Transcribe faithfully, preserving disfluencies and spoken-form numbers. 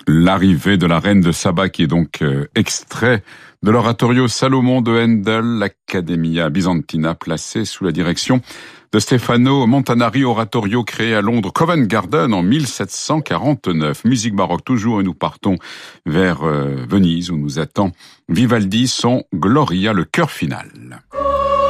L'arrivée de la reine de Saba, qui est donc euh, extrait de l'oratorio Salomon de Handel, l'Accademia Byzantina, placée sous la direction de Stefano Montanari, oratorio créé à Londres, Covent Garden en mille sept cent quarante-neuf. Musique baroque toujours, et nous partons vers euh, Venise où nous attend Vivaldi, son Gloria, le chœur final.